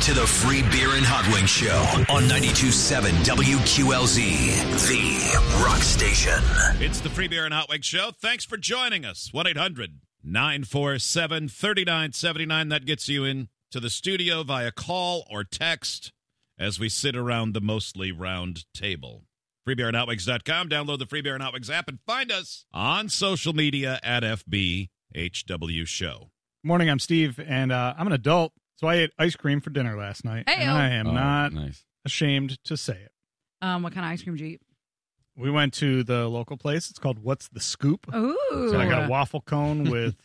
to the Free Beer and Hot Wings Show on 92.7 WQLZ, the rock station. It's the Free Beer and Hot Wings Show. Thanks for joining us. 1-800-947-3979. That gets you into the studio via call or text as we sit around the mostly round table. FreeBeerandHotWings.com. Download the Free Beer and Hot Wings app and find us on social media at FBHW Show. Morning, I'm Steve, and I'm an adult, so I ate ice cream for dinner last night. Hey-o. And I am not nice. ashamed to say it. What kind of ice cream did you eat? We went to the local place. It's called What's the Scoop? Ooh. So I got a waffle cone with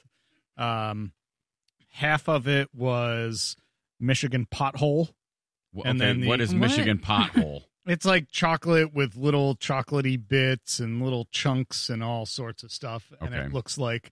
half of it was Michigan Pothole. And then what is Michigan Pothole? It's like chocolate with little chocolatey bits and little chunks and all sorts of stuff. And Okay. it looks like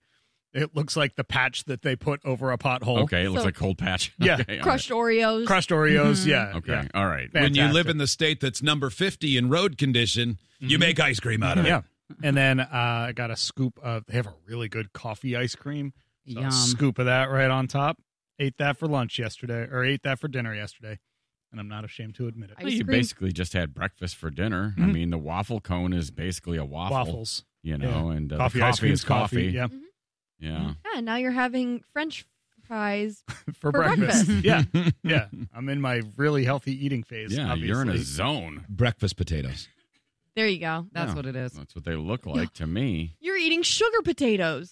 the patch that they put over a pothole. Okay, it looks like Cold Patch. Yeah. Okay, all Crushed Oreos. Crushed Oreos, yeah. right. Okay, yeah. all right. When you live Fantastic. in the state that's number 50 in road condition, you make ice cream out of it. Yeah. And then I got a scoop of, they have a really good coffee ice cream. So Yum. a scoop of that right on top. Ate that for lunch yesterday, or ate that for dinner yesterday. And I'm not ashamed to admit it. Ice Well, you cream. basically just had breakfast for dinner. I mean, the waffle cone is basically a waffle. Waffles. You know, and Coffee, the ice cream is coffee. Yeah. Yeah. Yeah, now you're having French fries. For breakfast. breakfast. Yeah. Yeah. I'm in my really healthy eating phase. Yeah, obviously. you're in a zone. Breakfast potatoes. There you go. That's Yeah. what it is. That's what they look like to me. You're eating sugar potatoes.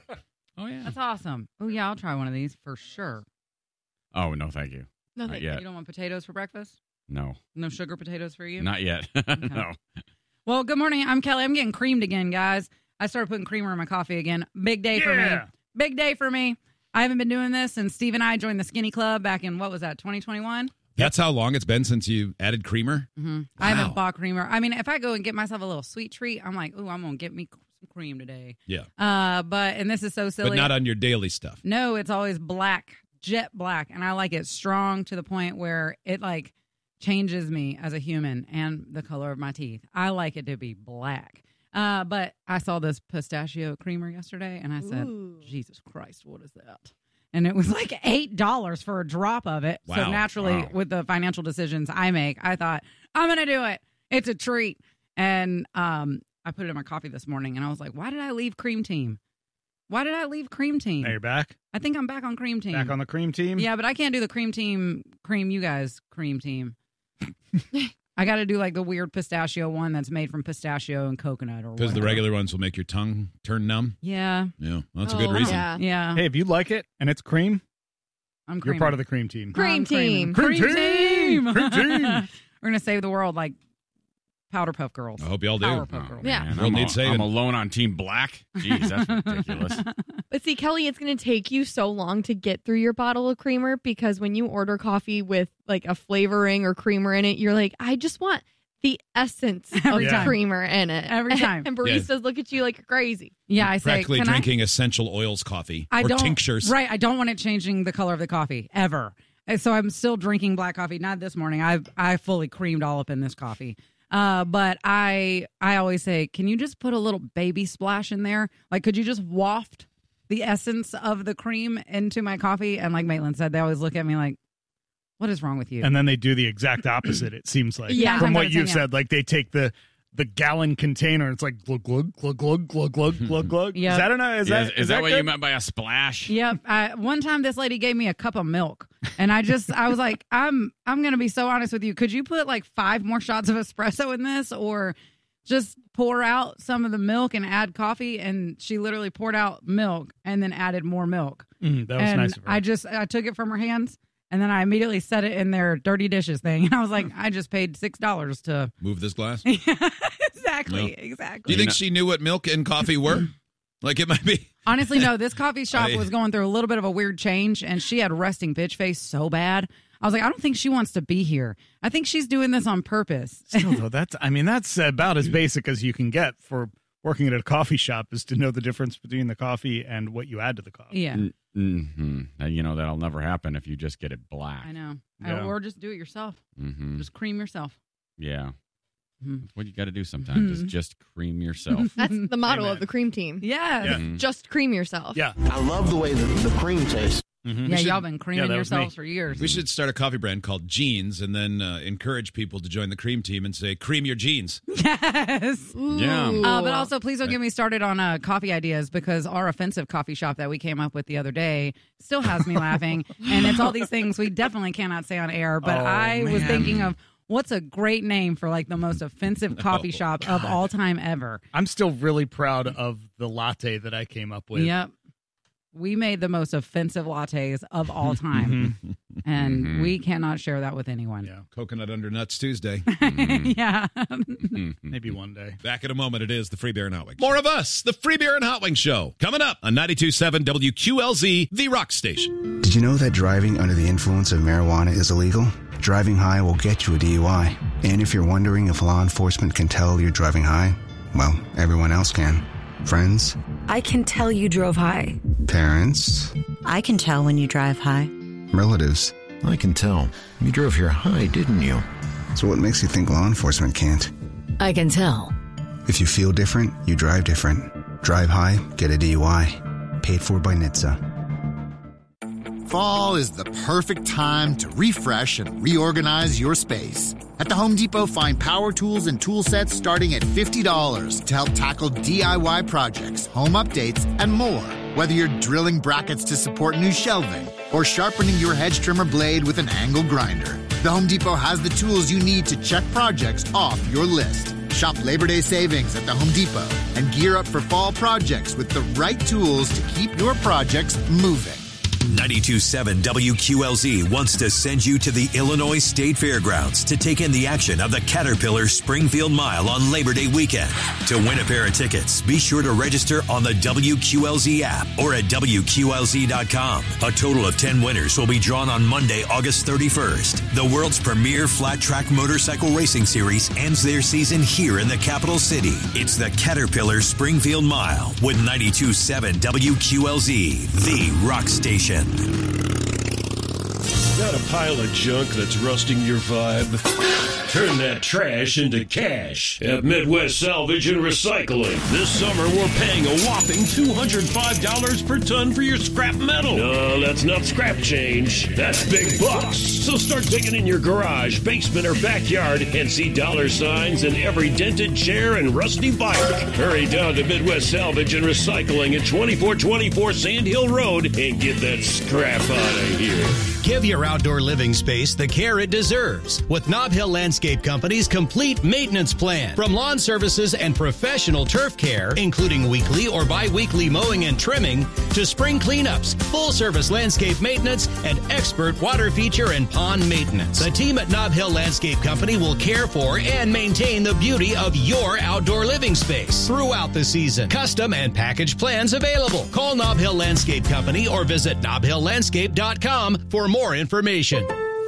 Oh, yeah. That's awesome. Oh, yeah, I'll try one of these for sure. Oh, no, thank you. Nothing. Not yet. You don't want potatoes for breakfast? No, No sugar potatoes for you? not yet. No. Well, good morning. I'm Kelly. I'm getting creamed again, guys. I started putting creamer in my coffee again. Big day for me. Yeah. Big day for me. I haven't been doing this since Steve and I joined the Skinny Club back in, 2021? That's how long it's been since you added creamer? Mm-hmm. I haven't bought creamer. I mean, if I go and get myself a little sweet treat, I'm like, ooh, I'm going to get me some cream today. Yeah. And this is so silly. But not on your daily stuff. No, it's always black, jet black. And I like it strong to the point where it like changes me as a human and the color of my teeth. I like it to be black. But I saw this pistachio creamer yesterday and I said, Ooh. Jesus Christ, what is that? And it was like $8 for a drop of it. Wow. So naturally, Wow. with the financial decisions I make, I thought, I'm going to do it. It's a treat. And I put it in my coffee this morning and I was like, why did I leave Cream Team? Why did I leave Cream Team? Now you're back. I think I'm back on Cream Team. Back on the cream team. Yeah, but I can't do the Cream Team, you guys cream team. I got to do like the weird pistachio one that's made from pistachio and coconut or Because the whatever. regular ones will make your tongue turn numb. Yeah. Yeah, well, that's a good reason. Yeah. Yeah. Hey, if you like it and it's cream, I'm you're creaming. part of the cream team. Cream I'm creaming. team. Cream team! Cream team! We're going to save the world like Powder Puff Girls. I hope y'all do. Powerpuff Girls. Yeah. Man, World needs saving. I'm alone on Team Black. Jeez, that's ridiculous. But see, Kelly, it's going to take you so long to get through your bottle of creamer because when you order coffee with like a flavoring or creamer in it, you're like, I just want the essence Every of time. creamer in it. Every time. And baristas look at you like you're crazy. Yeah, I say, Practically can drinking essential oils coffee I or don't, tinctures. Right, I don't want it changing the color of the coffee ever. And so I'm still drinking black coffee. Not this morning. I fully creamed all up in this coffee. But I always say, can you just put a little baby splash in there? Like, could you just waft the essence of the cream into my coffee? And like Maitland said, they always look at me like, what is wrong with you? And then they do the exact opposite, it seems like. Yeah. From what Sometimes, you've yeah. said, like they take the gallon container, it's like glug, glug, glug, glug, glug, glug, glug, glug. Yeah. Is that enough? Is that what good? you meant by a splash? Yep. One time this lady gave me a cup of milk and I was like, I'm going to be so honest with you. Could you put like 5 more shots of espresso in this or just pour out some of the milk and add coffee? And she literally poured out milk and then added more milk. That was And nice of her. I took it from her hands and then I immediately set it in their dirty dishes thing. And I was like, I just paid $6 to. Move this glass. Exactly. No. Exactly. Do you think she knew what milk and coffee were? Like it might be. Honestly, no. This coffee shop was going through a little bit of a weird change, and she had resting bitch face so bad. I was like, I don't think she wants to be here. I think she's doing this on purpose. Still, though, that's about as basic as you can get for working at a coffee shop is to know the difference between the coffee and what you add to the coffee. Yeah, Mm-hmm. You know, that'll never happen if you just get it black. I know. Yeah. Or just do it yourself. Mm-hmm. Just cream yourself. Yeah. Mhm. That's what you got to do sometimes is just cream yourself. That's the motto Amen. of the cream team. Yeah. Yeah. Mhm. Just cream yourself. Yeah. I love the way the cream tastes. Yeah, y'all been creaming that was me. yourselves for years. We should start a coffee brand called Jeans and then encourage people to join the cream team and say, cream your jeans. Yes. Yeah. But also, please don't get me started on coffee ideas, because our offensive coffee shop that we came up with the other day still has me laughing. And it's all these things we definitely cannot say on air. But I was thinking of what's a great name for like the most offensive coffee shop of all time ever. I'm still really proud of the latte that I came up with. Yep. We made the most offensive lattes of all time. And we cannot share that with anyone. Yeah. Coconut Under Nuts Tuesday. Yeah. Maybe one day. Back in a moment, it is the Free Beer and Hot Wings. More of us, the Free Beer and Hot Wings Show, coming up on 92.7 WQLZ, the rock station. Did you know that driving under the influence of marijuana is illegal? Driving high will get you a DUI. And if you're wondering if law enforcement can tell you're driving high, well, everyone else can. Friends, I can tell you drove high. parents, I can tell when you drive high. relatives. I can tell. You drove here high, didn't you? So what makes you think law enforcement can't? I can tell. If you feel different, you drive different. Drive high, get a DUI. Paid for by NHTSA. Fall is the perfect time to refresh and reorganize your space. At the Home Depot, find power tools and tool sets starting at $50 to help tackle DIY projects, home updates, and more. Whether you're drilling brackets to support new shelving or sharpening your hedge trimmer blade with an angle grinder, the Home Depot has the tools you need to check projects off your list. Shop Labor Day savings at the Home Depot and gear up for fall projects with the right tools to keep your projects moving. 92.7 WQLZ wants to send you to the Illinois State Fairgrounds to take in the action of the Caterpillar Springfield Mile on Labor Day weekend. To win a pair of tickets, be sure to register on the WQLZ app or at WQLZ.com. A total of 10 winners will be drawn on Monday, August 31st. The world's premier flat track motorcycle racing series ends their season here in the capital city. It's the Caterpillar Springfield Mile with 92.7 WQLZ, the rock station. Got a pile of junk that's rusting your vibe? Turn that trash into cash at Midwest Salvage and Recycling. This summer, we're paying a whopping $205 per ton for your scrap metal. No, that's not scrap change. That's big bucks. So start digging in your garage, basement, or backyard and see dollar signs in every dented chair and rusty bike. Hurry down to Midwest Salvage and Recycling at 2424 Sand Hill Road and get that scrap out of here. Give your outdoor living space the care it deserves with Nob Hill Landscape Company's complete maintenance plan. From lawn services and professional turf care, including weekly or bi-weekly mowing and trimming, to spring cleanups, full-service landscape maintenance, and expert water feature and pond maintenance. The team at Nob Hill Landscape Company will care for and maintain the beauty of your outdoor living space throughout the season. Custom and package plans available. Call Nob Hill Landscape Company or visit nobhilllandscape.com for more information.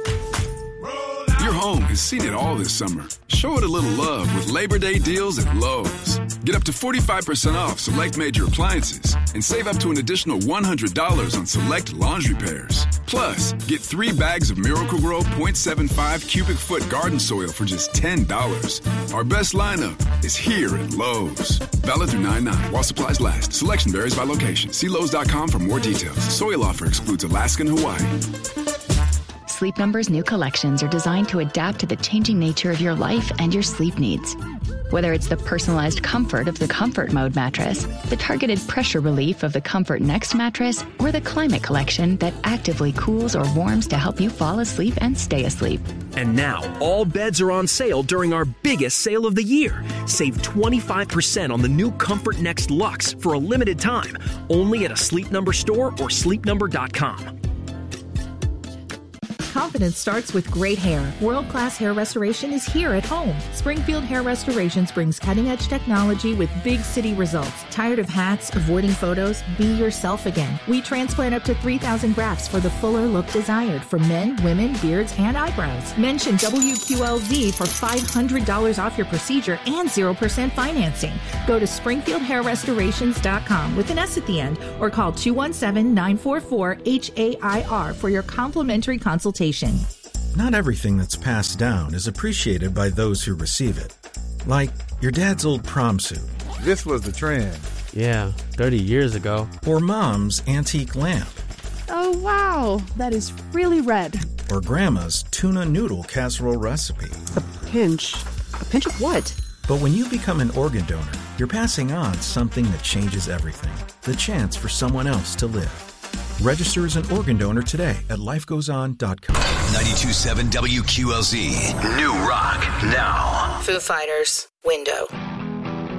Your home has seen it all this summer. Show it a little love with Labor Day deals at Lowe's. Get up to 45% off select major appliances and save up to an additional $100 on select laundry pairs. Plus, get 3 bags of Miracle-Gro 0.75 cubic foot garden soil for just $10. Our best lineup is here at Lowe's. Valid through 9/9 while supplies last. Selection varies by location. See Lowe's.com for more details. Soil offer excludes Alaska and Hawaii. Sleep Number's new collections are designed to adapt to the changing nature of your life and your sleep needs. Whether it's the personalized comfort of the Comfort Mode mattress, the targeted pressure relief of the Comfort Next mattress, or the Climate Collection that actively cools or warms to help you fall asleep and stay asleep. And now, all beds are on sale during our biggest sale of the year. Save 25% on the new Comfort Next Luxe for a limited time, only at a Sleep Number store or sleepnumber.com. Confidence starts with great hair. World-class hair restoration is here at home. Springfield Hair Restorations brings cutting-edge technology with big city results. Tired of hats, avoiding photos? Be yourself again. We transplant up to 3,000 grafts for the fuller look desired for men, women, beards, and eyebrows. Mention WQLZ for $500 off your procedure and 0% financing. Go to SpringfieldHairRestorations.com with an S at the end or call 217-944-HAIR for your complimentary consultation. Not everything that's passed down is appreciated by those who receive it. Like your dad's old prom suit. This was the trend. Yeah, 30 years ago. Or mom's antique lamp. Oh, wow. That is really red. Or Grandma's tuna noodle casserole recipe. A pinch of what? But when you become an organ donor, you're passing on something that changes everything. The chance for someone else to live. Register as an organ donor today at lifegoeson.com. 92.7 WQLZ. New Rock now. Foo Fighters, Window.